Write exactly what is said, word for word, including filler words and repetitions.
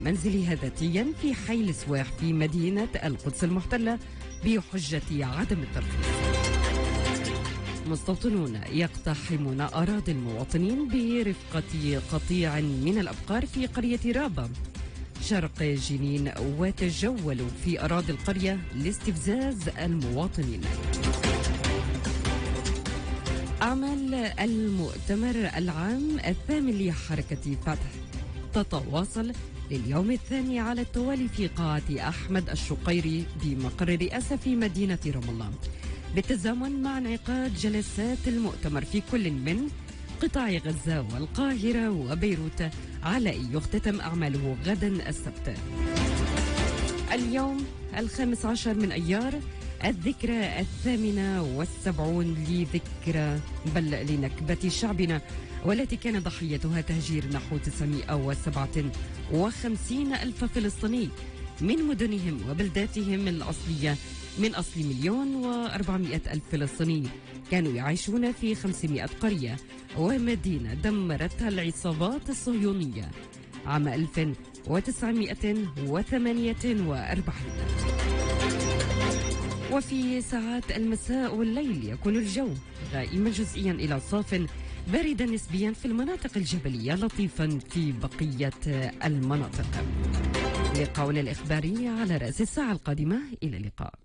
منزلها ذاتيا في حي السواح في مدينة القدس المحتلة بحجة عدم الترخيص. مستوطنون يقتحمون أراضي المواطنين برفقة قطيع من الأبقار في قرية رابا شرق جنين، وتجولوا في أراضي القرية لاستفزاز المواطنين. أعمال المؤتمر العام الثامن لحركة فتح تتواصل لليوم الثاني على التوالي في قاعة أحمد الشقيري بمقر الرئاسة في مدينة رام الله، بالتزامن مع انعقاد جلسات المؤتمر في كل من قطاع غزة والقاهرة وبيروت، على أن يختتم أعماله غدا السبت. اليوم الخامس عشر من أيار، الذكرى الثامنة والسبعون لذكرى بل لنكبة شعبنا، والتي كان ضحيتها تهجير نحو تسعمائة وسبعة وخمسين ألف فلسطيني من مدنهم وبلداتهم الأصلية، من أصل مليون وأربعمائة ألف فلسطيني كانوا يعيشون في خمسمائة قرية ومدينة دمرتها العصابات الصهيونية عام ألف وتسعمائة وثمانية وأربعين. وفي ساعات المساء والليل يكون الجو غائما جزئيا إلى صاف، باردا نسبيا في المناطق الجبلية، لطيفا في بقية المناطق. لقاؤنا الإخباري على رأس الساعة القادمة، إلى اللقاء.